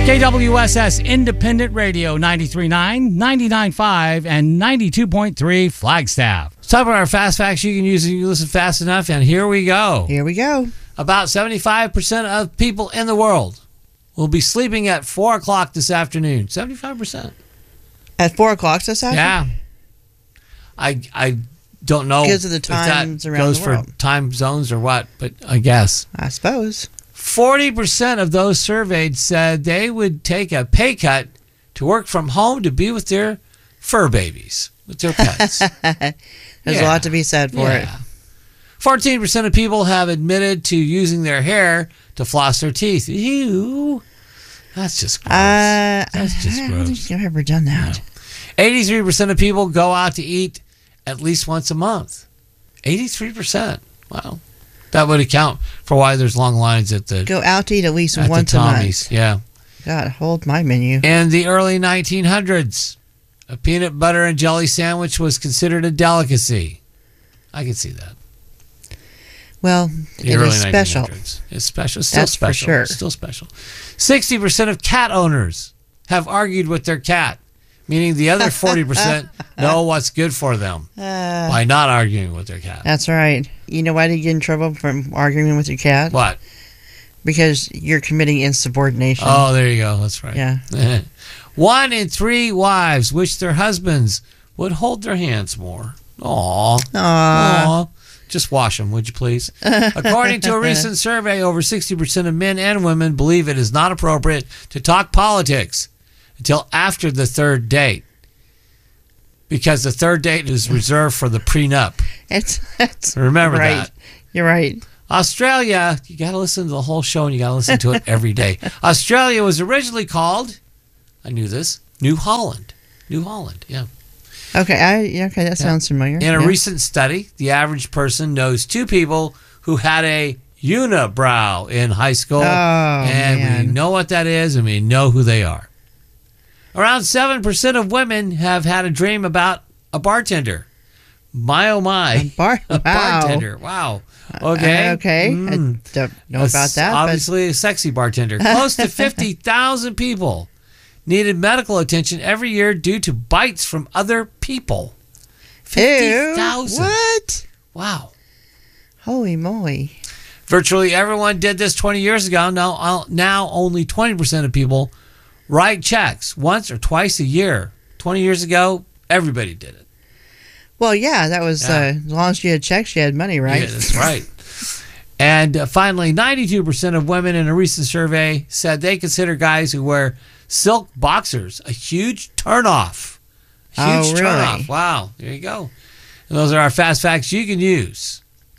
KWSS Independent Radio 93.9, 99.5, and 92.3 Flagstaff. Let's talk about our fast facts you can use if you listen fast enough, and here we go. Here we go. About 75% of people in the world will be sleeping at 4 o'clock this afternoon. 75%. At 4 o'clock this afternoon? Yeah. I don't know because of the times if that around goes the world. for time zones or what, but I guess. I suppose. 40% of those surveyed said they would take a pay cut to work from home to be with their fur babies, with their pets. There's a lot to be said for it. 14% of people have admitted to using their hair to floss their teeth. Ew. That's just gross. That's just gross. I don't think I've ever done that. No. 83% of people go out to eat at least once a month. 83%. Wow. That would account for why there's long lines at the... Go out to eat at least once a month. Yeah. God, hold my menu. In the early 1900s, a peanut butter and jelly sandwich was considered a delicacy. I can see that. Well, it is special. 1900s. It's special. It's still That's special. for sure. It's still special. 60% of cat owners have argued with their cat, meaning the other 40% know what's good for them by not arguing with their cat. That's right. You know why do you get in trouble from arguing with your cat? What? Because you're committing insubordination. Oh, there you go. That's right. Yeah. 1 in 3 wives wish their husbands would hold their hands more. Aww. Just wash them, would you please? According to a recent survey, over 60% of men and women believe it is not appropriate to talk politics until after the third date, because the third date is reserved for the prenup. Remember right. that. You're right. Australia, you got to listen to the whole show and you got to listen to it every day. Australia was originally called, I knew this, New Holland. New Holland, yeah. Okay, that sounds familiar. In a recent study, the average person knows 2 people who had a unibrow in high school. We know what that is and we know who they are. Around 7% of women have had a dream about a bartender. My, oh my. A bartender. Wow. Okay. Okay. I don't know about that. Obviously a sexy bartender. Close to 50,000 people needed medical attention every year due to bites from other people. 50,000. What? Wow. Holy moly. Virtually everyone did this 20 years ago. Now only 20% of people write checks once or twice a year. 20 years ago, everybody did it. Well, yeah, that was as long as you had checks, you had money, right? Yeah, that's right. And finally, 92% of women in a recent survey said they consider guys who wear silk boxers a huge turnoff. Turnoff. Wow. There you go. And those are our fast facts you can use